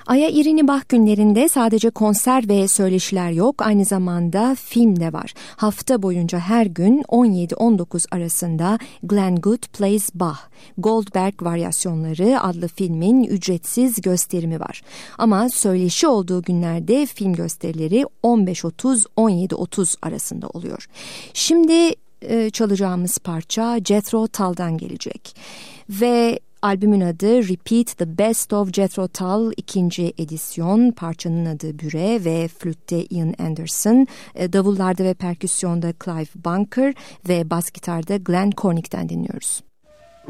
Aya İrini Bach günlerinde sadece konser ve söyleşiler yok, aynı zamanda film de var. Hafta boyunca her gün 17-19 arasında Glenn Gould Plays Bach, Goldberg Varyasyonları adlı filmin ücretsiz gösterimi var. Ama söyleşi olduğu günlerde film gösterileri 15.30-17.30 arasında oluyor. Şimdi çalacağımız parça Jethro Tull'dan gelecek ve albümün adı Repeat the Best of Jethro Tull 2. edisyon. Parçanın adı Büre ve flütte Ian Anderson, davullarda ve perküsyonda Clive Bunker ve bas gitarda Glenn Cornick'ten dinliyoruz.